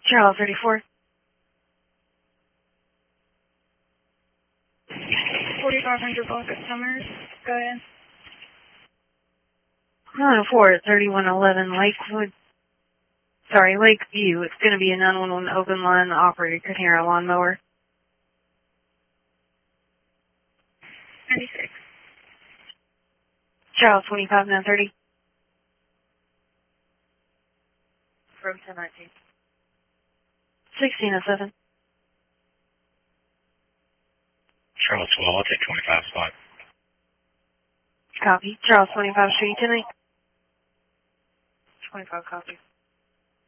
Charles 34. 4500 block at Summers. Go ahead. 104 at 3111 Lakewood. Sorry, Lakeview. It's going to be a 911 open line. The operator could hear a lawnmower. 96. Charles 25 930. From 1019. 1607. Charles 12, I'll take 25 spot. Copy. Charles 25 Street tonight. 25 copy.